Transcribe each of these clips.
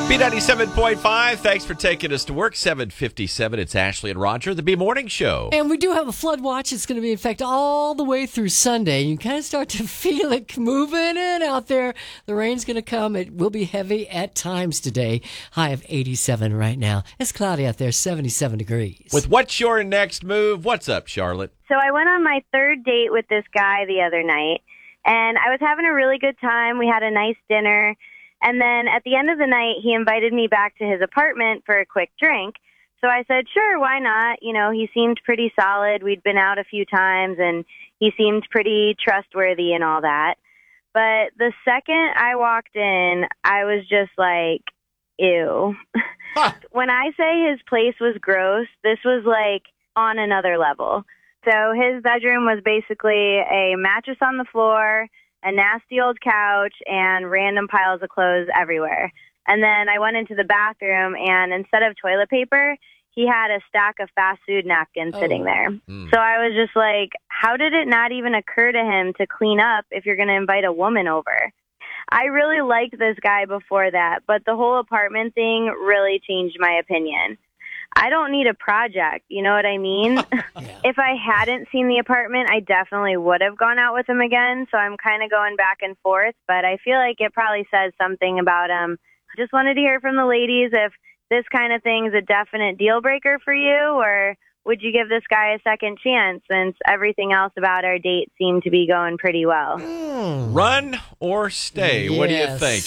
B97.5, thanks for taking us to work. 7:57, it's Ashley and Roger, the B Morning Show. And we do have a flood watch. It's going to be in effect all the way through Sunday. You kind of start to feel it moving in out there. The rain's going to come. It will be heavy at times today. High of 87 right now. It's cloudy out there, 77 degrees. With What's Your Next Move? What's up, Charlotte? So I went on my third date with this guy the other night, and I was having a really good time. We had a nice dinner. And then at the end of the night, he invited me back to his apartment for a quick drink. So I said, sure, why not? You know, he seemed pretty solid. We'd been out a few times, and he seemed pretty trustworthy and all that. But the second I walked in, I was just like, ew. Huh. When I say his place was gross, this was like on another level. So his bedroom was basically a mattress on the floor, a nasty old couch, and random piles of clothes everywhere. And then I went into the bathroom, and instead of toilet paper, he had a stack of fast food napkins sitting there. So I was just like, how did it not even occur to him to clean up if you're going to invite a woman over? I really liked this guy before that, but the whole apartment thing really changed my opinion. I don't need a project, you know what I mean? Yeah. If I hadn't seen the apartment, I definitely would have gone out with him again, so I'm kind of going back and forth, but I feel like it probably says something about him. Just wanted to hear from the ladies if this kind of thing is a definite deal breaker for you, or would you give this guy a second chance since everything else about our date seemed to be going pretty well? Run or stay? Yes. What do you think?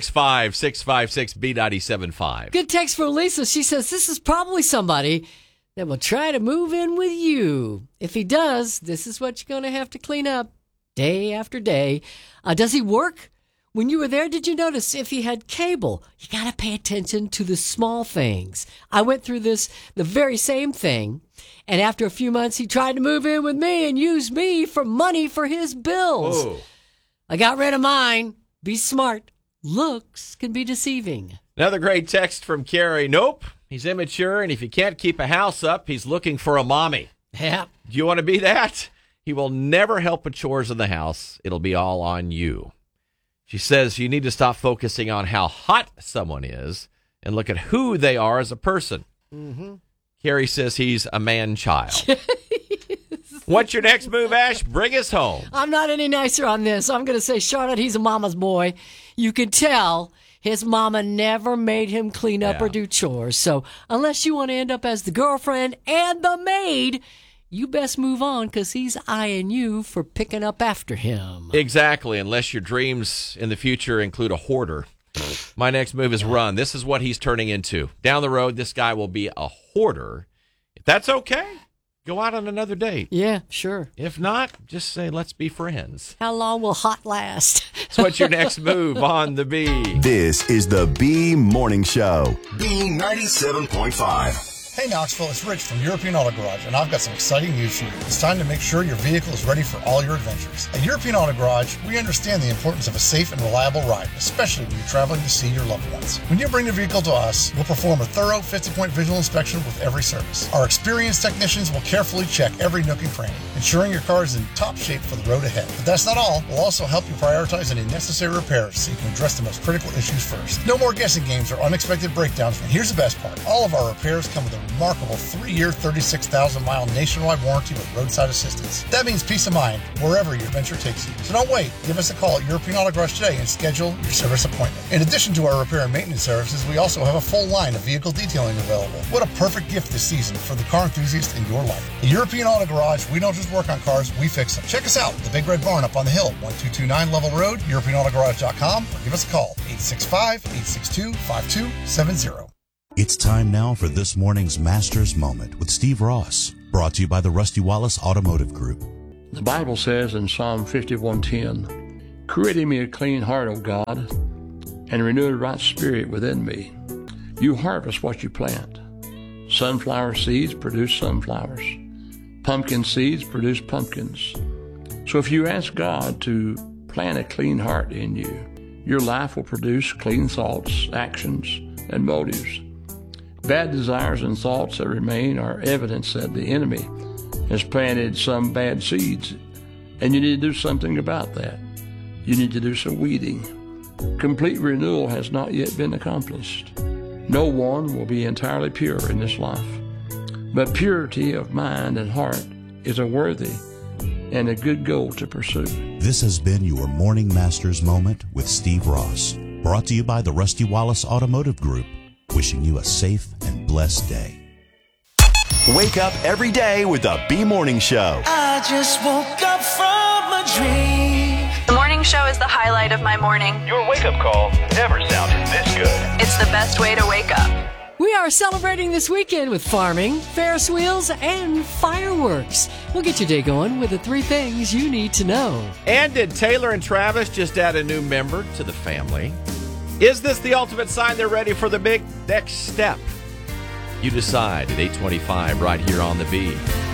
865-656-B975. Good text from Lisa. She says, this is probably somebody that will try to move in with you. If he does, this is what you're going to have to clean up day after day. Does he work? When you were there, did you notice if he had cable? You got to pay attention to the small things. I went through the very same thing, and after a few months, he tried to move in with me and use me for money for his bills. Whoa. I got rid of mine. Be smart. Looks can be deceiving. Another great text from Carrie. Nope, he's immature, and if he can't keep a house up, he's looking for a mommy. Yeah. Do you want to be that? He will never help with chores in the house. It'll be all on you. She says you need to stop focusing on how hot someone is and look at who they are as a person. Mm-hmm. Carrie says he's a man-child. What's your next move, Ash? Bring us home. I'm not any nicer on this. I'm going to say, Charlotte, he's a mama's boy. You can tell his mama never made him clean up or do chores. So unless you want to end up as the girlfriend and the maid, you best move on because he's eyeing you for picking up after him. Exactly, unless your dreams in the future include a hoarder. My next move is run. This is what he's turning into. Down the road, this guy will be a hoarder. If that's okay, go out on another date. Yeah, sure. If not, just say, let's be friends. How long will hot last? So what's your next move on the B? This is the B Morning Show. B97.5. Hey Knoxville, it's Rich from European Auto Garage, and I've got some exciting news for you. It's time to make sure your vehicle is ready for all your adventures. At European Auto Garage, we understand the importance of a safe and reliable ride, especially when you're traveling to see your loved ones. When you bring your vehicle to us, we'll perform a thorough 50-point visual inspection with every service. Our experienced technicians will carefully check every nook and cranny, ensuring your car is in top shape for the road ahead. But that's not all. We'll also help you prioritize any necessary repairs so you can address the most critical issues first. No more guessing games or unexpected breakdowns. And here's the best part. All of our repairs come with a remarkable 3-year, 36,000-mile nationwide warranty with roadside assistance. That means peace of mind wherever your adventure takes you. So don't wait. Give us a call at European Auto Garage today and schedule your service appointment. In addition to our repair and maintenance services, we also have a full line of vehicle detailing available. What a perfect gift this season for the car enthusiast in your life. At European Auto Garage, we don't just work on cars, we fix them. Check us out at the Big Red Barn up on the hill, 1229 Level Road, EuropeanAutoGarage.com, or give us a call, 865-862-5270. It's time now for this morning's Master's Moment with Steve Ross, brought to you by the Rusty Wallace Automotive Group. The Bible says in Psalm 51:10, "Create in me a clean heart, O God, and renew a right spirit within me." You harvest what you plant. Sunflower seeds produce sunflowers. Pumpkin seeds produce pumpkins. So if you ask God to plant a clean heart in you, your life will produce clean thoughts, actions, and motives. Bad desires and thoughts that remain are evidence that the enemy has planted some bad seeds, and you need to do something about that. You need to do some weeding. Complete renewal has not yet been accomplished. No one will be entirely pure in this life, but purity of mind and heart is a worthy and a good goal to pursue. This has been your Morning Masters Moment with Steve Ross, brought to you by the Rusty Wallace Automotive Group, wishing you a safe and blessed day. Wake up every day with the B Morning Show. I just woke up from a dream. The morning show is the highlight of my morning. Your wake-up call never sounded this good. It's the best way to wake up. We are celebrating this weekend with farming, Ferris wheels, and fireworks. We'll get your day going with the 3 things you need to know. And did Taylor and Travis just add a new member to the family? Is this the ultimate sign they're ready for the big next step? You decide at 8:25 right here on the B.